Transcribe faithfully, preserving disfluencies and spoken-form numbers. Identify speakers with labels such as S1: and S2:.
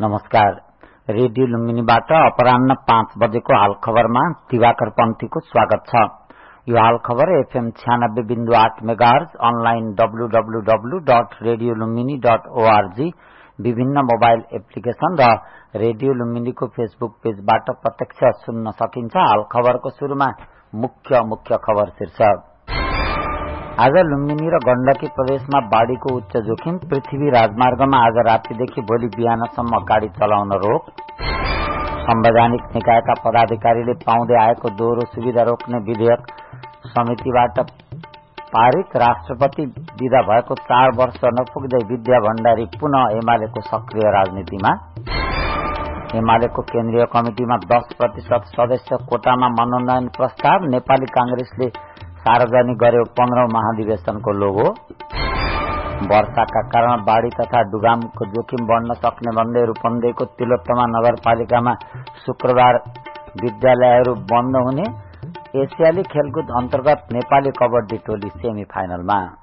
S1: नमस्कार। रेडियो लुम्बिनीबाट अपराह्न पाँच बजेको हाल खबरमा दिवाकर पन्थीको स्वागत छ। यो हाल खबर एफएम छ्यानब्बे बिन्दु आठ megahertz, online W W W dot radio Lumbini dot ORG, विभिन्न मोबाइल एप्लिकेशन र रेडियो लुम्बिनीको फेसबुक पेजबाट प्रत्यक्ष सुन्न सकिन्छ। हाल खबरको शुरूमा मुख्य मुख्य खबर शीर्षक। आज लुम्बिनी र गण्डकी प्रदेशमा बाढ़ीको उच्च जोखिम। पृथ्वी राजमार्गमा आज रातिदेखि भोलि बिहानसम्म गाड़ी चलाउन रोक। संवैधानिक निकायका पदाधिकारीले पाउँदै आएको दोहोरो सुविधा रोक्ने विधेयक समितिबाट पारित। राष्ट्रपति विदा भएको चार वर्ष नपुग्दै विद्या भण्डारी पुनः एमालेको सक्रिय राजनीतिमा। एमालेको केन्द्रीय कमिटिमा दस प्रतिशत सदस्य कोटामा मनोनयन प्रस्ताव। नेपाली कांग्रेसले सार्वजनिक गर्यो पन्ध्रौं महाधिवेशनको लोगो। वर्षाका कारण बाढ़ी तथा डुगामको जोखिम बढ़न सक्ने भन्दै रूपन्देहीको तिलोत्तमा नगरपालिकामा शुक्रबार विद्यालयहरू बन्द हुने। एसियाली खेलकुद अन्तर्गत नेपाली कबड्डी टोली सेमी फाइनलमा।